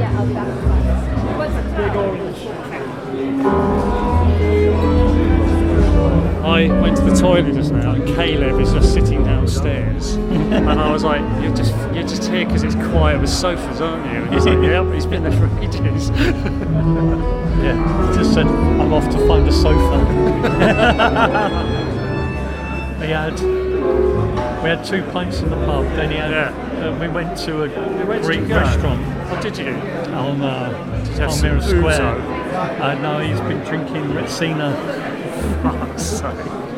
Big orange. I went to the toilet just now, and Caleb is just sitting downstairs, and I was like, "You're just here because it's quiet with sofas, aren't you?" And he's like, "Yep, he's been there for ages." Yeah, he just said, "I'm off to find a sofa." We had 2 pints in the pub. Then we went to a Greek restaurant. Oh, did you? On Palmyra Square. No, he's been drinking Retsina. Fuck's sake.